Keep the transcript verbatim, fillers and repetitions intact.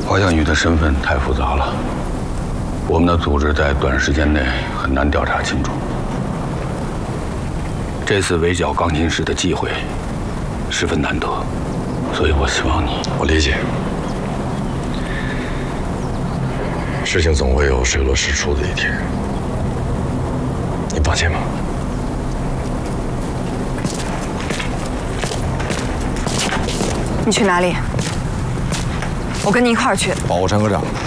华夏宇的身份太复杂了，我们的组织在短时间内很难调查清楚。这次围剿钢琴师的机会十分难得，所以我希望你…… 我理解，事情总会有水落石出的一天。你放心吧。 你去哪里？我跟你一块儿去。 保护陈科长。